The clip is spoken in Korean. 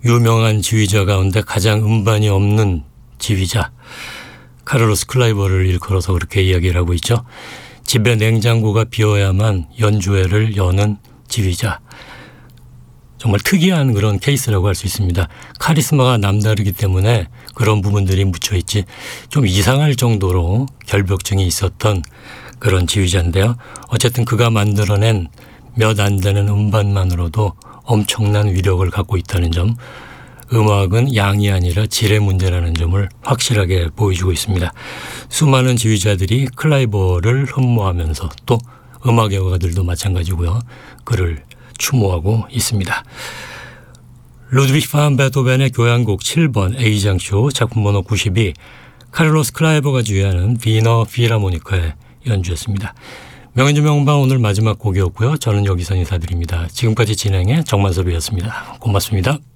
유명한 지휘자 가운데 가장 음반이 없는 지휘자 카를로스 클라이버를 일컬어서 그렇게 이야기를 하고 있죠. 집에 냉장고가 비어야만 연주회를 여는 지휘자. 정말 특이한 그런 케이스라고 할 수 있습니다. 카리스마가 남다르기 때문에 그런 부분들이 묻혀있지 좀 이상할 정도로 결벽증이 있었던 그런 지휘자인데요. 어쨌든 그가 만들어낸 몇 안 되는 음반만으로도 엄청난 위력을 갖고 있다는 점, 음악은 양이 아니라 질의 문제라는 점을 확실하게 보여주고 있습니다. 수많은 지휘자들이 클라이버를 흠모하면서 또 음악 애호가들도 마찬가지고요. 그를 추모하고 있습니다. 루드비히 반 베토벤의 교향곡 7번 A장쇼 작품 번호 92 카를로스 클라이버가 지휘하는 비너 필하모니카의 연주였습니다. 명인주 명반 오늘 마지막 곡이었고요. 저는 여기서 인사드립니다. 지금까지 진행의 정만섭이었습니다. 고맙습니다.